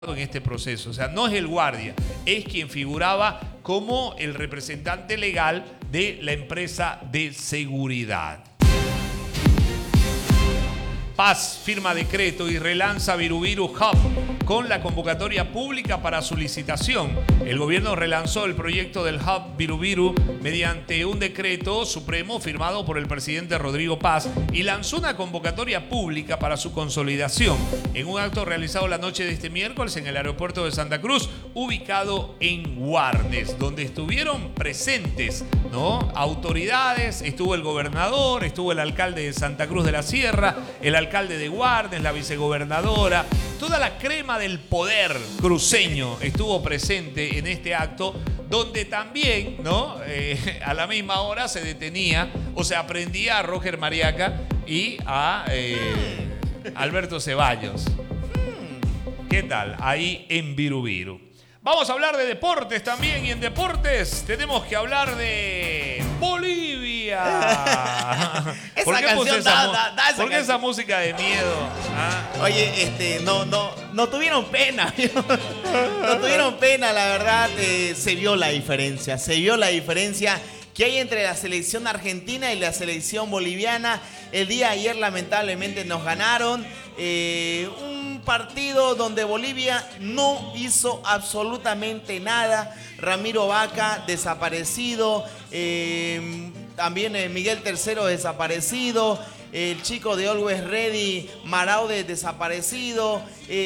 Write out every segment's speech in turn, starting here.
en este proceso. O sea, no es el guardia, es quien figuraba como el representante legal de la empresa de seguridad. Paz firma decreto y relanza Virubiru Hub con la convocatoria pública para su licitación. El gobierno relanzó el proyecto del Hub Virubiru mediante un decreto supremo firmado por el presidente Rodrigo Paz y lanzó una convocatoria pública para su consolidación en un acto realizado la noche de este miércoles en el aeropuerto de Santa Cruz, ubicado en Guarnes, donde estuvieron presentes, ¿no?, autoridades, estuvo el gobernador, estuvo el alcalde de Santa Cruz de la Sierra, el alcalde de Guarnes, la vicegobernadora, toda la crema del poder cruceño estuvo presente en este acto, donde también, ¿no?, a la misma hora se detenía o se aprendía a Roger Mariaca y a Alberto Ceballos. ¿Qué tal? Ahí en Virubiru. Vamos a hablar de deportes también, y en deportes tenemos que hablar de Bolivia. ¿Por qué puse esa música de miedo? ¿Ah? Oye, no tuvieron pena. No tuvieron pena, la verdad. Se vio la diferencia. Se vio la diferencia que hay entre la selección argentina y la selección boliviana. El día de ayer lamentablemente nos ganaron. Un partido donde Bolivia no hizo absolutamente nada. Ramiro Vaca desaparecido. También Miguel Tercero desaparecido. El chico de Always Ready, Maraude, desaparecido.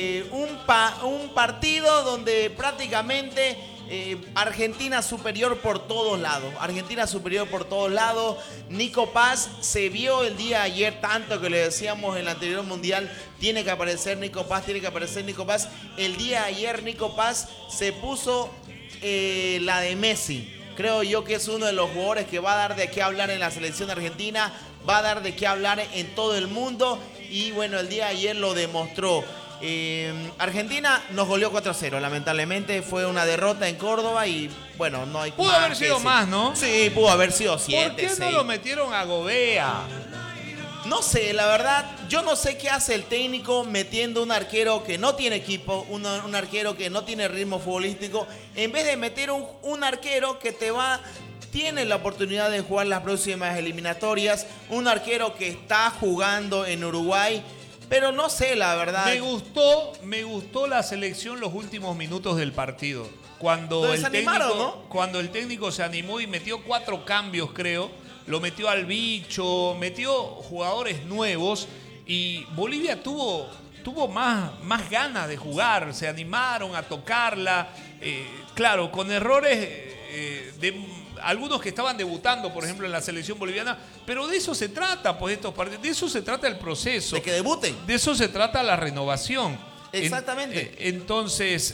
Un partido donde prácticamente Argentina superior por todos lados. Argentina superior por todos lados. Nico Paz se vio el día de ayer, tanto que le decíamos en el anterior mundial, tiene que aparecer Nico Paz, tiene que aparecer Nico Paz. El día de ayer Nico Paz se puso la de Messi. Creo yo que es uno de los jugadores que va a dar de qué hablar en la selección argentina, va a dar de qué hablar en todo el mundo, y bueno, el día de ayer lo demostró. Argentina nos goleó 4-0, lamentablemente fue una derrota en Córdoba y bueno, no hay Pudo haber sido más, ¿no? Sí, pudo haber sido 7, ¿Por qué 6. no lo metieron a Gobea? No sé, la verdad, yo no sé qué hace el técnico metiendo un arquero que no tiene equipo, un arquero que no tiene ritmo futbolístico, en vez de meter un arquero que tiene la oportunidad de jugar las próximas eliminatorias, un arquero que está jugando en Uruguay. Pero no sé, la verdad. Me gustó la selección los últimos minutos del partido. Cuando el técnico se animó y metió 4 cambios, creo. Lo metió al bicho, metió jugadores nuevos. Y Bolivia tuvo más ganas de jugar. Se animaron a tocarla. Claro, con errores de algunos que estaban debutando, por ejemplo, en la selección boliviana, pero de eso se trata, pues, estos partidos, de eso se trata el proceso. De que debuten. De eso se trata la renovación. Exactamente. Entonces,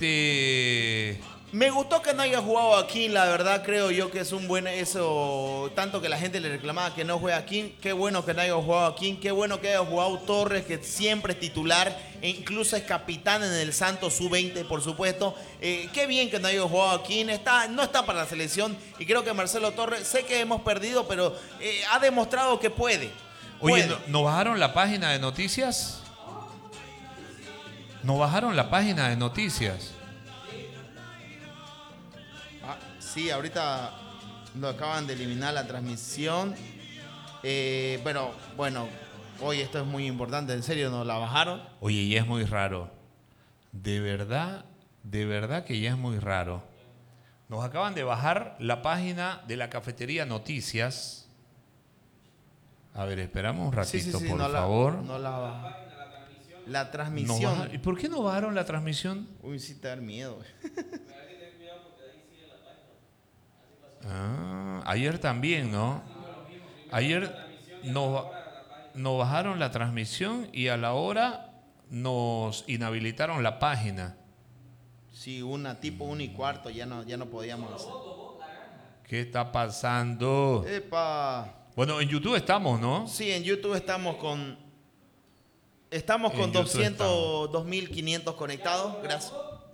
me gustó que no haya jugado Akin, la verdad creo yo que es un buen eso, tanto que la gente le reclamaba que no juega Akin, qué bueno que no haya jugado Akin, qué bueno que haya jugado Torres, que siempre es titular e incluso es capitán en el Santos Sub-20, por supuesto. Qué bien que no haya jugado Akin, no está para la selección, y creo que Marcelo Torres, sé que hemos perdido, pero ha demostrado que puede. Oye, ¿no bajaron la página de noticias? ¿No bajaron la página de noticias? Sí, ahorita lo acaban de eliminar la transmisión. Bueno, hoy esto es muy importante, en serio, ¿no la bajaron? Oye, y es muy raro. De verdad que ya es muy raro. Nos acaban de bajar la página de la cafetería Noticias. A ver, esperamos un ratito, sí, por no favor. No la baja. La transmisión. ¿Y por qué no bajaron la transmisión? Uy, sí te da miedo. Ayer también, ¿no? Ayer nos bajaron la transmisión y a la hora nos inhabilitaron la página. Sí, tipo 1:15, ya no podíamos hacer. ¿Qué está pasando? ¡Epa! Bueno, en YouTube estamos, ¿no? Sí, en YouTube estamos con 2.500 conectados.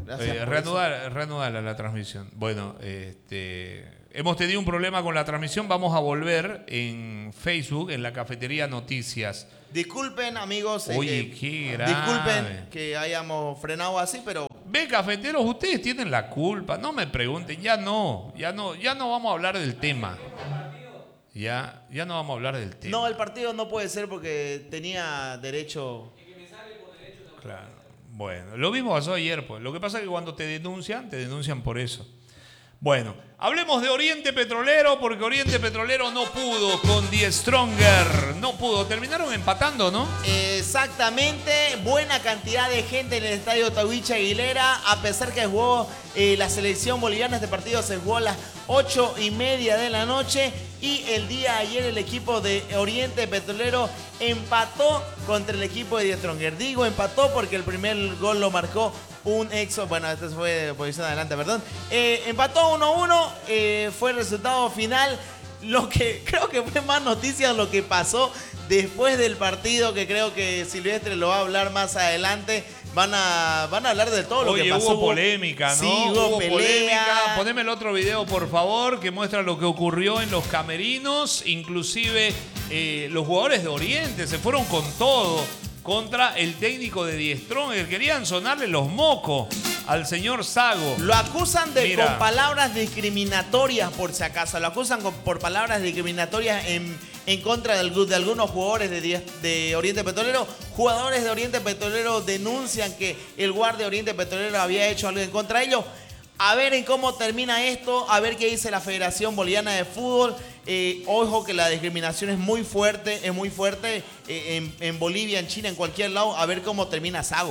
Gracias por reanudar la transmisión. Bueno, hemos tenido un problema con la transmisión. Vamos a volver en Facebook, en la Cafetería Noticias. Disculpen, amigos. Oye, qué grave. Disculpen que hayamos frenado así, pero... Ve, cafeteros, ustedes tienen la culpa. No me pregunten, ya no vamos a hablar del tema. Ya no vamos a hablar del tema. No, el partido no puede ser porque tenía derecho... Claro. Bueno, lo mismo pasó ayer, pues. Lo que pasa es que cuando te denuncian por eso. Bueno, hablemos de Oriente Petrolero, porque Oriente Petrolero no pudo con Die Stronger. No pudo. Terminaron empatando, ¿no? Exactamente. Buena cantidad de gente en el estadio Tahuichi Aguilera. A pesar que jugó la selección boliviana, este partido se jugó a las 8:30 de la noche. Y el día de ayer el equipo de Oriente Petrolero empató contra el equipo de Die Stronger. Digo empató porque el primer gol lo marcó un bueno, este fue de posición adelante, perdón. Empató 1-1, fue el resultado final. Lo que creo que fue más noticia lo que pasó después del partido, que creo que Silvestre lo va a hablar más adelante. Van a hablar de todo lo que pasó. Hubo polémica, ¿no? Sí, hubo polémica. Poneme el otro video, por favor, que muestra lo que ocurrió en los camerinos. Inclusive los jugadores de Oriente se fueron con todo contra el técnico de Die Stronger. Querían sonarle los mocos al señor Sago. Lo acusan con palabras discriminatorias, por si acaso. Lo acusan por palabras discriminatorias en contra de algunos jugadores de Oriente Petrolero. Jugadores de Oriente Petrolero denuncian que el guardia de Oriente Petrolero había hecho algo en contra de ellos. A ver en cómo termina esto, a ver qué dice la Federación Boliviana de Fútbol. Ojo que la discriminación es muy fuerte en Bolivia, en China, en cualquier lado. A ver cómo termina Sago.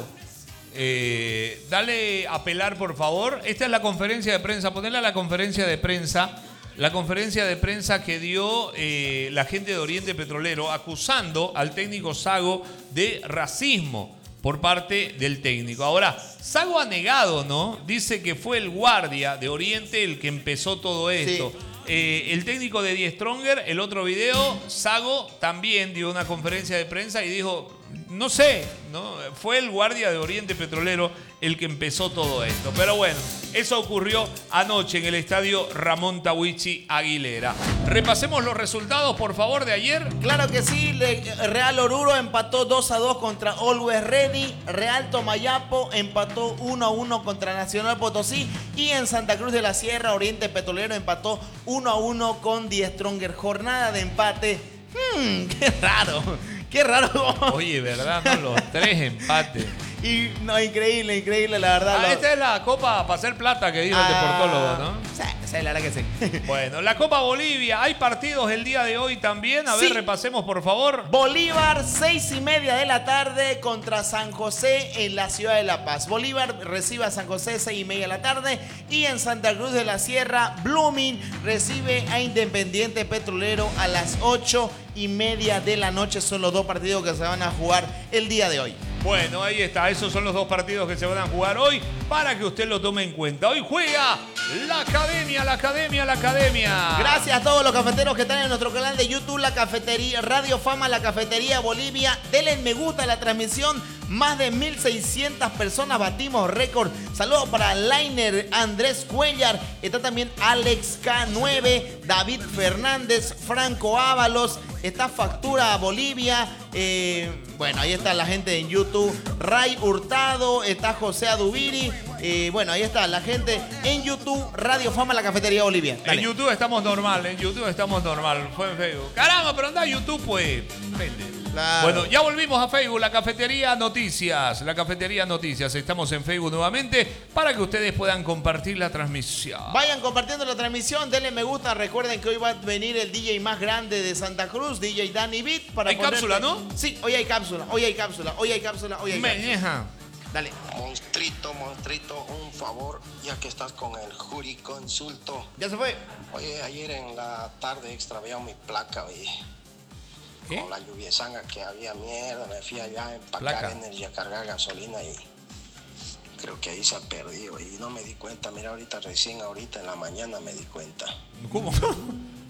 Dale apelar, por favor. Esta es la conferencia de prensa. Ponela la conferencia de prensa. La conferencia de prensa que dio la gente de Oriente Petrolero acusando al técnico Sago de racismo por parte del técnico. Ahora, Sago ha negado, ¿no? Dice que fue el guardia de Oriente el que empezó todo esto. Sí. El técnico de Die Stronger, el otro video, Sago también dio una conferencia de prensa y dijo, no sé, ¿no? Fue el guardia de Oriente Petrolero el que empezó todo esto. Pero bueno, eso ocurrió anoche en el estadio Ramón Tahuichi Aguilera. Repasemos los resultados, por favor, de ayer. Claro que sí. Real Oruro empató 2-2 contra Always Ready. Real Tomayapo empató 1-1 contra Nacional Potosí. Y en Santa Cruz de la Sierra, Oriente Petrolero empató 1-1 con Die Stronger. Jornada de empate. ¡Qué raro! ¡Qué raro! Oye, ¿verdad? No, los 3 empates. Y no, increíble, la verdad. Esta es la Copa para hacer plata que dijo el deportólogo, ¿no? Sí, la verdad que sí. Bueno, la Copa Bolivia. Hay partidos el día de hoy también. A ver, repasemos, por favor. Bolívar, 6:30 de la tarde contra San José en la ciudad de La Paz. Bolívar recibe a San José 6:30 de la tarde. Y en Santa Cruz de la Sierra, Blooming recibe a Independiente Petrolero a las 8:30 de la noche. Son los dos partidos que se van a jugar el día de hoy. Bueno, ahí está. Esos son los dos partidos que se van a jugar hoy para que usted lo tome en cuenta. Hoy juega la Academia. Gracias a todos los cafeteros que están en nuestro canal de YouTube, la cafetería Radio Fama, la Cafetería Bolivia. Denle me gusta a la transmisión. Más de 1,600 personas, batimos récord. Saludos para Lainer, Andrés Cuellar. Está también Alex K9, David Fernández, Franco Ábalos. Está Factura Bolivia. Bueno, ahí está la gente en YouTube. Ray Hurtado, está José Adubiri. Bueno, ahí está la gente en YouTube, Radio Fama, la Cafetería Bolivia. Dale. En YouTube estamos normal, Fue en Facebook. Caramba, pero anda a YouTube, pues. Vende. Claro. Bueno, ya volvimos a Facebook, la Cafetería Noticias. Estamos en Facebook nuevamente para que ustedes puedan compartir la transmisión. Vayan compartiendo la transmisión, denle me gusta. Recuerden que hoy va a venir el DJ más grande de Santa Cruz, DJ Danny Beat. ¿Hay cápsula, no? Sí, hoy hay cápsula. Meñeja. Dale. Monstrito, un favor, ya que estás con el jurisconsulto. Ya se fue. Oye, ayer en la tarde extraviado mi placa, oye. ¿Qué? Con la lluviesanga que había, mierda, me fui allá a empacar energía, a cargar gasolina y creo que ahí se ha perdido y no me di cuenta. Mira, ahorita en la mañana me di cuenta. ¿Cómo?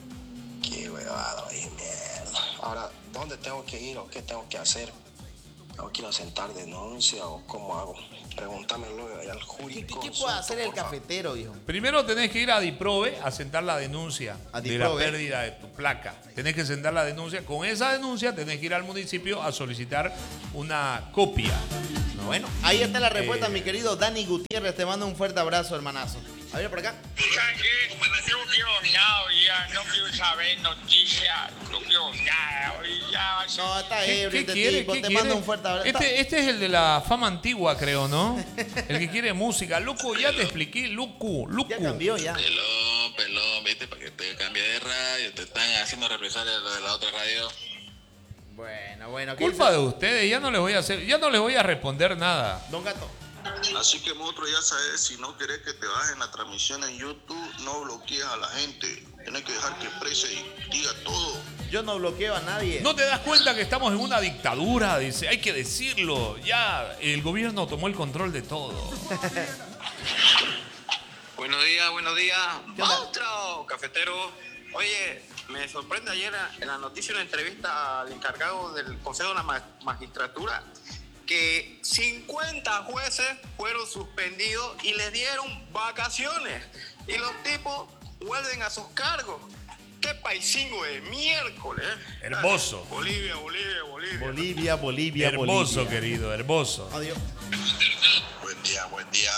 Qué huevado, y mierda. Ahora, ¿dónde tengo que ir o qué tengo que hacer? ¿O quiero sentar denuncia o cómo hago? Pregúntamelo al jurídico. ¿Qué puede hacer el cafetero, hijo? Primero tenés que ir a Diprove a sentar la denuncia de la pérdida de tu placa. Tenés que sentar la denuncia. Con esa denuncia tenés que ir al municipio a solicitar una copia, ¿no? Bueno, ahí está la respuesta, mi querido Dani Gutiérrez. Te mando un fuerte abrazo, hermanazo. A ver, por acá. ¿Sabes qué? No quiero nada hoy día, no quiero saber noticias, no quiero nada hoy ya. No, está ebrio ¿Qué este quiere? tipo. ¿Qué Te quiere? mando un fuerte abrazo. Este es el de la fama antigua, creo, ¿no? El que quiere música. Lucu, ya te expliqué. Lucu. Ya cambió, ya. Pelón, viste, para que te cambie de radio, te están haciendo represalia lo de la otra radio. Bueno. Culpa de ustedes, ya no les voy a responder nada. Don Gato. Así que, monstruo, ya sabes, si no querés que te bajen la transmisión en YouTube, no bloquees a la gente. Tienes que dejar que exprese y diga todo. Yo no bloqueo a nadie. ¿No te das cuenta que estamos en una dictadura? Dice, hay que decirlo. Ya el gobierno tomó el control de todo. Buenos días. ¡Monstruo! Cafetero. Oye, me sorprende ayer en la noticia una entrevista al encargado del Consejo de la Magistratura que 50 jueces fueron suspendidos y les dieron vacaciones. Y los tipos vuelven a sus cargos. ¡Qué paisingo de miércoles! Hermoso. Bolivia. Hermoso, Bolivia. querido, hermoso. Adiós. Buen día.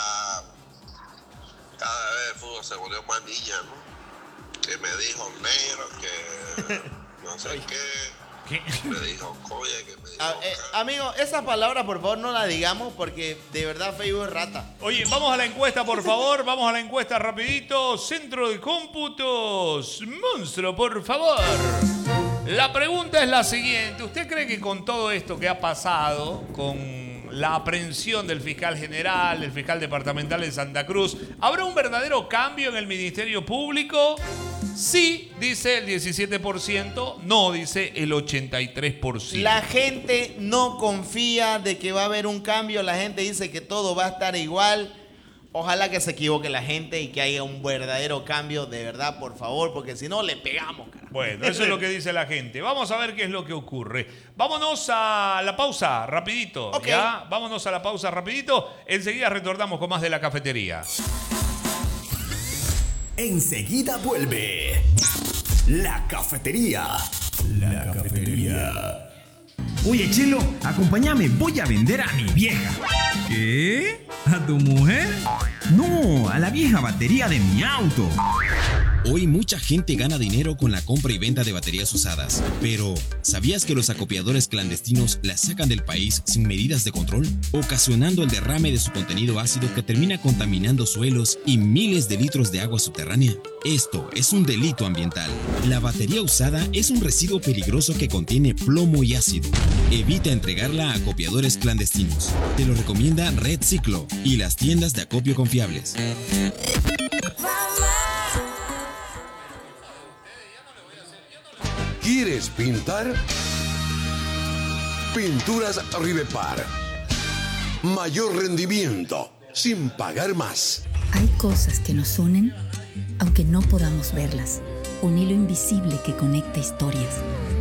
Cada vez el fútbol se volvió más niña, ¿no? Que me dijo negro, que no sé qué. Me dijo coya, que me dijo... Amigo, esas palabras por favor no las digamos porque de verdad Facebook es rata. Oye, vamos a la encuesta, por favor. Vamos a la encuesta rapidito. Centro de Cómputos. Monstruo, por favor. La pregunta es la siguiente. ¿Usted cree que con todo esto que ha pasado, con la aprehensión del fiscal general, del fiscal departamental de Santa Cruz, habrá un verdadero cambio en el Ministerio Público? Sí, dice el 17%, no, dice el 83%. La gente no confía de que va a haber un cambio, la gente dice que todo va a estar igual. Ojalá que se equivoque la gente y que haya un verdadero cambio, de verdad, por favor, porque si no le pegamos, carajo. Bueno, eso es lo que dice la gente. Vamos a ver qué es lo que ocurre. Vámonos a la pausa, rapidito. Ok. ¿Ya? Vámonos a la pausa, rapidito. Enseguida retornamos con más de La Cafetería. Enseguida vuelve La Cafetería. La Cafetería. Oye, Chelo, acompáñame, voy a vender a mi vieja. ¿Qué? ¿A tu mujer? No, a la vieja batería de mi auto. Hoy mucha gente gana dinero con la compra y venta de baterías usadas, pero ¿sabías que los acopiadores clandestinos las sacan del país sin medidas de control, ocasionando el derrame de su contenido ácido que termina contaminando suelos y miles de litros de agua subterránea? Esto es un delito ambiental. La batería usada es un residuo peligroso que contiene plomo y ácido. Evita entregarla a acopiadores clandestinos. Te lo recomienda Red Ciclo y las tiendas de acopio confiables. ¿Quieres pintar? Pinturas Rivepar. Mayor rendimiento, sin pagar más. Hay cosas que nos unen, aunque no podamos verlas. Un hilo invisible que conecta historias.